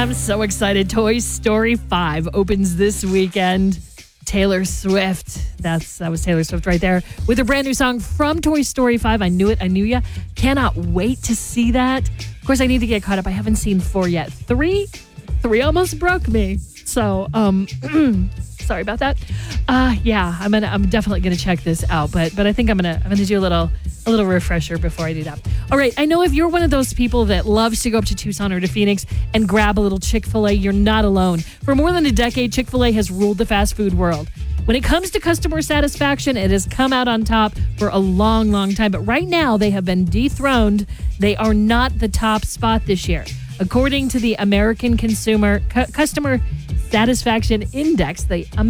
I'm so excited. Toy Story 5 opens this weekend. Taylor Swift. That was Taylor Swift right there with a brand new song from Toy Story 5. I knew it. I knew ya. Cannot wait to see that. Of course, I need to get caught up. I haven't seen 4 yet. 3 almost broke me. So, sorry about that. Yeah, I'm definitely gonna check this out. But I think I'm gonna do a little refresher before I do that. All right, I know if you're one of those people that loves to go up to Tucson or to Phoenix and grab a little Chick-fil-A, you're not alone. For more than a decade, Chick-fil-A has ruled the fast food world. When it comes to customer satisfaction, it has come out on top for a long, long time. But right now, they have been dethroned. They are not the top spot this year. According to the American Customer Satisfaction Index,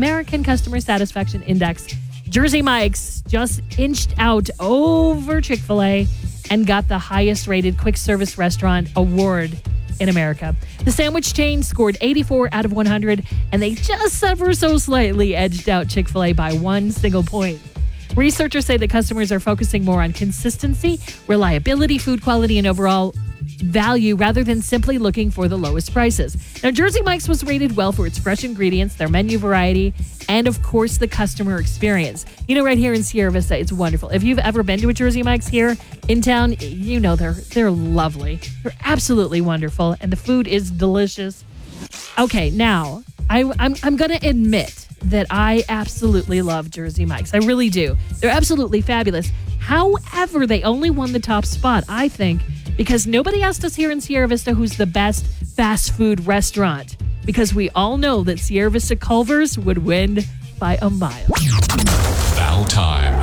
Jersey Mike's just inched out over Chick-fil-A and got the highest rated quick service restaurant award in America. The sandwich chain scored 84 out of 100, and they just ever so slightly edged out Chick-fil-A by 1 single point. Researchers say that customers are focusing more on consistency, reliability, food quality, and overall value rather than simply looking for the lowest prices. Now, Jersey Mike's was rated well for its fresh ingredients, their menu variety, and of course, the customer experience. You know, right here in Sierra Vista, it's wonderful. If you've ever been to a Jersey Mike's here in town, you know they're lovely. They're absolutely wonderful, and the food is delicious. Okay, now, I'm going to admit that I absolutely love Jersey Mike's. I really do. They're absolutely fabulous. However, they only won the top spot, I think, because nobody asked us here in Sierra Vista who's the best fast food restaurant. Because we all know that Sierra Vista Culver's would win by a mile. Foul time.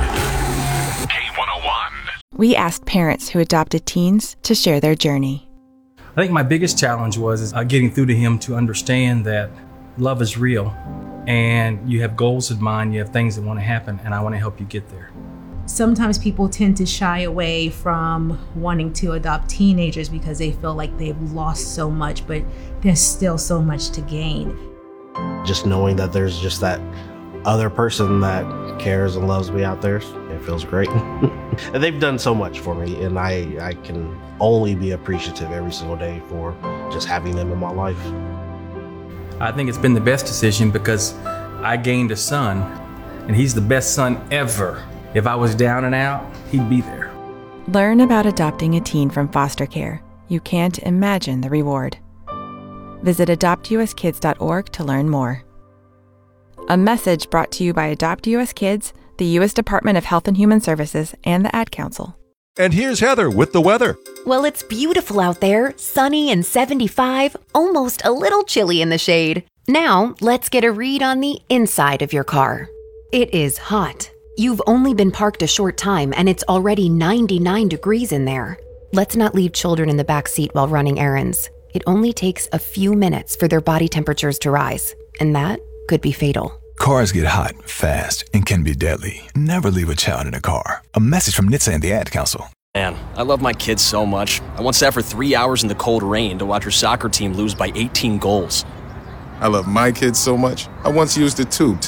K101. We asked parents who adopted teens to share their journey. I think my biggest challenge was getting through to him to understand that love is real and you have goals in mind, you have things that want to happen, and I want to help you get there. Sometimes people tend to shy away from wanting to adopt teenagers because they feel like they've lost so much, but there's still so much to gain. Just knowing that there's just that other person that cares and loves me out there, it feels great. And they've done so much for me, and I can only be appreciative every single day for just having them in my life. I think it's been the best decision because I gained a son, and he's the best son ever. If I was down and out, he'd be there. Learn about adopting a teen from foster care. You can't imagine the reward. Visit adoptuskids.org to learn more. A message brought to you by Adopt US Kids, the U.S. Department of Health and Human Services, and the Ad Council. And here's Heather with the weather. Well, it's beautiful out there, sunny and 75, almost a little chilly in the shade. Now, let's get a read on the inside of your car. It is hot. You've only been parked a short time and it's already 99 degrees in there. Let's not leave children in the back seat while running errands. It only takes a few minutes for their body temperatures to rise, and that could be fatal. Cars get hot, fast, and can be deadly. Never leave a child in a car. A message from NHTSA and the Ad Council. Man, I love my kids so much. I once sat for 3 hours in the cold rain to watch her soccer team lose by 18 goals. I love my kids so much. I once used a tube